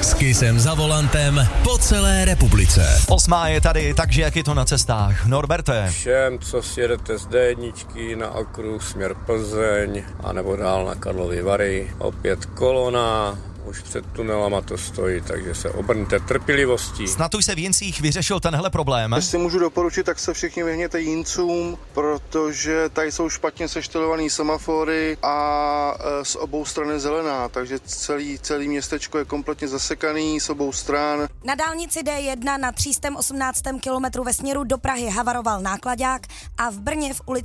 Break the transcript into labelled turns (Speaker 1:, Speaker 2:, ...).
Speaker 1: S Kissem za volantem po celé republice.
Speaker 2: 8. je tady, takže jak je to na cestách? Norberte.
Speaker 3: Všem, co sjedete z D1 na okruh směr Plzeň, anebo dál na Karlovy Vary, opět kolona, už před tunelama to stojí, takže se obrňte trpělivostí.
Speaker 2: Snad už se v Jincích vyřešil tenhle problém.
Speaker 4: Jestli můžu doporučit, tak se všichni vyhněte Jincům, protože tady jsou špatně seštelovaný semafory a z obou stran je zelená, takže celý městečko je kompletně zasekaný z obou stran.
Speaker 5: Na dálnici D1 na 318. kilometru ve směru do Prahy havaroval náklaďák a v Brně v ulici